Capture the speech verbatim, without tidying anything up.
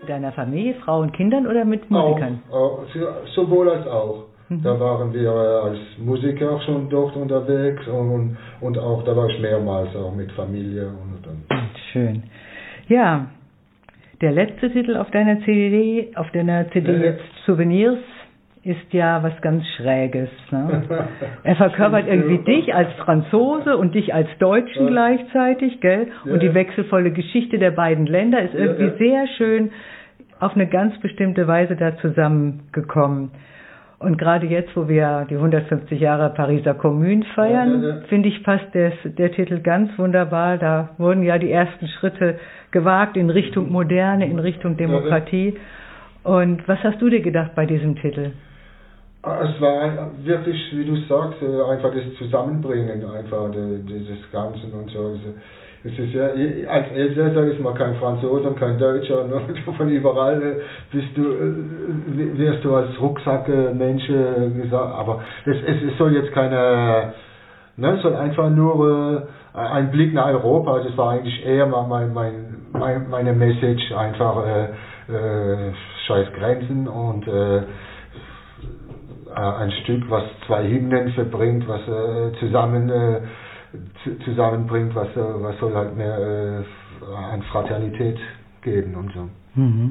Deiner Familie, Frau und Kindern oder mit Musikern? Auch, auch, sowohl als auch. Mhm. Da waren wir als Musiker schon dort unterwegs und, und auch, da war ich mehrmals auch mit Familie. Und, und. Schön. Ja, der letzte Titel auf deiner C D, auf deiner C D äh. jetzt Souvenirs, ist ja was ganz Schräges. Ne? Er verkörpert irgendwie dich als Franzose und dich als Deutschen ja. gleichzeitig, gell? Ja. Und die wechselvolle Geschichte der beiden Länder ist irgendwie ja, ja. sehr schön auf eine ganz bestimmte Weise da zusammengekommen. Und gerade jetzt, wo wir die hundertfünfzig Jahre Pariser Kommune feiern, ja, ja, ja. finde ich, passt des, der Titel ganz wunderbar. Da wurden ja die ersten Schritte gewagt in Richtung Moderne, in Richtung Demokratie. Ja, ja. Und was hast du dir gedacht bei diesem Titel? Es war wirklich, wie du sagst, einfach das Zusammenbringen einfach dieses Ganzen und so. Es ist ja, als Elsässer ist man kein Franzose und kein Deutscher, und von überall bist du, wirst du als Rucksackmensch gesagt, aber es, es soll jetzt keine, ne, es soll einfach nur ein Blick nach Europa, das war eigentlich eher mein, mein, mein, meine Message, einfach äh, äh, scheiß Grenzen und äh, ein Stück, was zwei Hymnen verbringt, was äh, zusammen äh, zusammenbringt, was, was soll halt mehr äh, an Fraternität geben und so. Mhm.